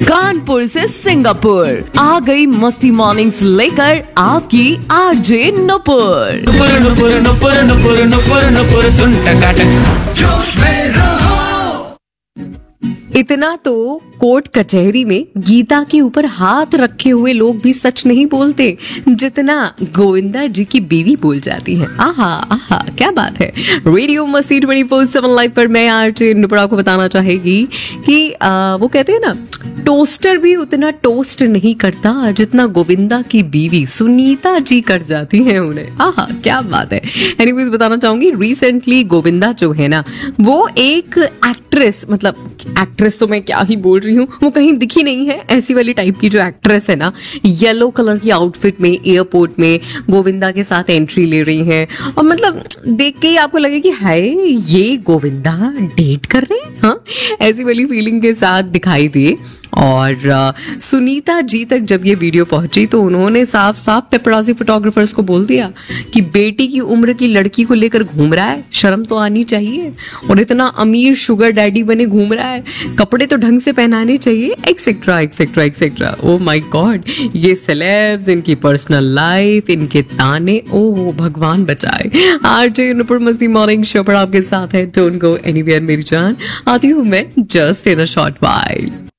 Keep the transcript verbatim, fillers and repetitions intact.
कानपुर से सिंगापुर आ गई मस्ती मॉर्निंग्स लेकर आपकी आरजे नुपुर। नुपुर नुपुर नुपुर नुपुर नुपुर नुपुर सुन टकाटक जोश में रहो। इतना तो कोर्ट कचहरी में गीता के ऊपर हाथ रखे हुए लोग भी सच नहीं बोलते जितना गोविंदा जी की बीवी बोल जाती है। आहा आहा क्या बात है। रेडियो मस्ती ट्वेंटी फोर सेवन लाइव पर मैं आरजे नुपुर आपको बताना चाहेगी कि आ, वो कहते हैं ना, टोस्टर भी उतना टोस्ट नहीं करता जितना गोविंदा की बीवी सुनीता जी कर जाती हैं उन्हें। आहा क्या बात है। एनीवेज बताना चाहूंगी, रिसेंटली गोविंदा जो है ना वो एक एक्ट्रेस, मतलब एक्ट्रेस तो मैं क्या ही बोल रही हूँ, वो कहीं दिखी नहीं है, ऐसी वाली टाइप की जो एक्ट्रेस है ना, येलो कलर की आउटफिट में एयरपोर्ट में गोविंदा के साथ एंट्री ले रही है और मतलब देख के ही आपको लगे कि हाय ये गोविंदा डेट कर रहे हैं। हाँ ऐसी वाली फीलिंग के साथ दिखाई दिए। और आ, सुनीता जी तक जब ये वीडियो पहुंची तो उन्होंने साफ साफ पेपराजी फोटोग्राफर्स को बोल दिया कि बेटी की उम्र की लड़की को लेकर घूम रहा है, शर्म तो आनी चाहिए, और इतना अमीर शुगर डैडी बने घूम रहा है, कपड़े तो ढंग से पहनाने चाहिए, etcetera etcetera etcetera. Oh my God, ये सेलेब्स, इनकी पर्सनल लाइफ, इनके ताने, ओ भगवान बचाए। आरजे नुपुर मस्ती मॉर्निंग शो पर आपके साथ है। डोंट गो एनीवेयर मेरी जान, आती हूँ मैं just in a short while.